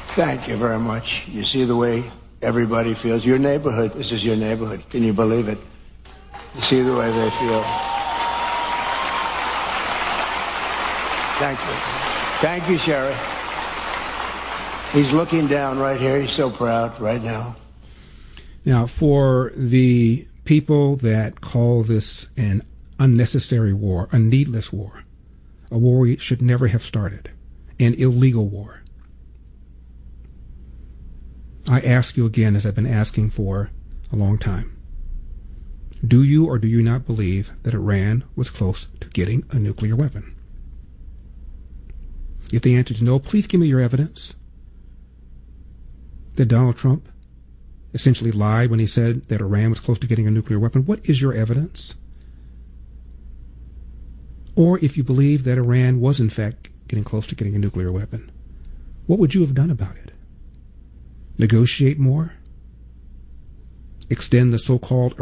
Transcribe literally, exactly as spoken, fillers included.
Thank you very much. You see the way everybody feels. Your neighborhood, this is your neighborhood. Can you believe it? You see the way they feel. Thank you. Thank you, Sheriff. He's looking down right here. He's so proud right now. Now, for the people that call this an unnecessary war, a needless war, a war we should never have started, an illegal war, I ask you again, as I've been asking for a long time, do you or do you not believe that Iran was close to getting a nuclear weapon? If the answer is no, please give me your evidence that Donald Trump essentially lied when he said that Iran was close to getting a nuclear weapon. What is your evidence? Or if you believe that Iran was in fact getting close to getting a nuclear weapon, what would you have done about it? Negotiate more? Extend the so-called